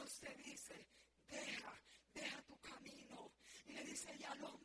Dios te dice, deja tu camino. Y le dice ella, lo